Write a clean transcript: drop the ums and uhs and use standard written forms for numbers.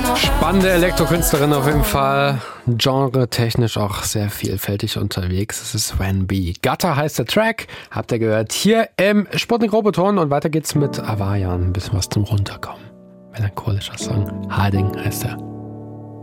Spannende Elektrokünstlerin auf jeden Fall. Genre-technisch auch sehr vielfältig unterwegs. Es ist When B. Gutter heißt der Track. Habt ihr gehört hier im Sputnik Roboton. Und weiter geht's mit Avayan. Ein bisschen was zum Runterkommen. Melancholischer Song. Harding heißt er.